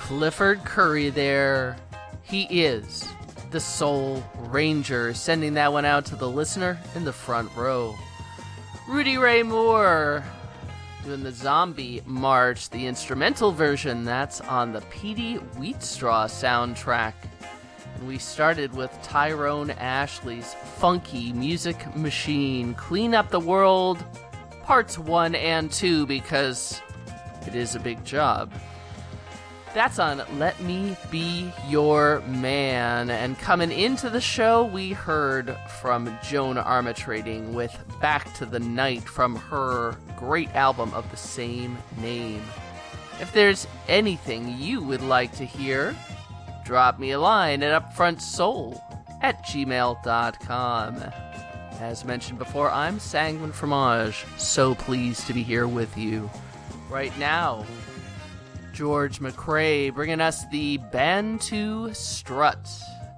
Clifford Curry there. He is the Soul Ranger, sending that one out to the listener in the front row. Rudy Ray Moore doing the Zombie March, the instrumental version. That's on the Petey Wheatstraw soundtrack. And we started with Tyrone Ashley's Funky Music Machine, Clean Up the World, parts 1 and 2, because it is a big job. That's on Let Me Be Your Man. And coming into the show, we heard from Joan Armatrading with Back to the Night from her great album of the same name. If there's anything you would like to hear, drop me a line at upfrontsoul@gmail.com. As mentioned before, I'm Sanguine Fromage, so pleased to be here with you. Right now, George McRae bringing us the Bantu Strut.